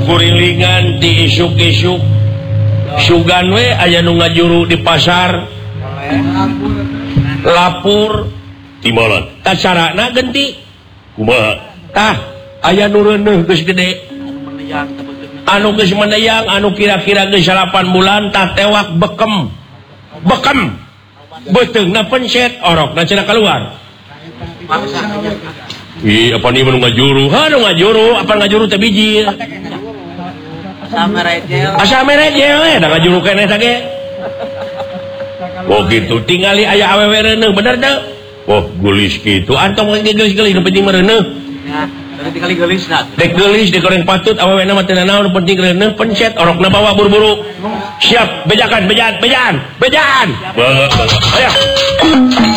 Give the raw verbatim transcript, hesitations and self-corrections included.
kurilingan di isuk-isuk sugan we aya nu ngajuru di pasar lapur timbalan tah carana genti kumaha tah aya nu reuneuh geus gede anu geus meneyang anu kira-kira geus salapan bulan tah tewak bekem bekem beteungna pencet orokna cenah keluar. Ih, apa nih mau ngajuru? Ha, nu ngajuru, apa ngajuru teh biji? Asa merejel. Asa merejel we, da ngajuru keneh tage. Oh gitu, tingali aya awewe reuneuh, bener teu? Oh, gulis kitu. Antong lagi gelis-gelis nu penting mah reuneuh. Ya, tapi tingali gelisna. Dek gelis digoreng patut awewena mah teu naon, nu penting reuneuh pencet orokna bawa buru-buru. Siap, bejakan, bejaan, bejaan, bejaan. Ayo.